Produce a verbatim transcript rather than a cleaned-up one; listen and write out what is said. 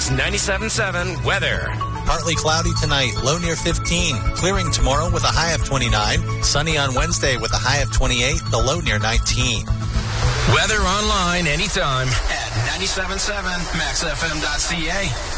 News ninety-seven point seven weather. Partly cloudy tonight, low near fifteen. Clearing tomorrow with a high of twenty-nine. Sunny on Wednesday with a high of twenty-eight, the low near nineteen. Weather online anytime at ninety-seven point seven max f m dot c a.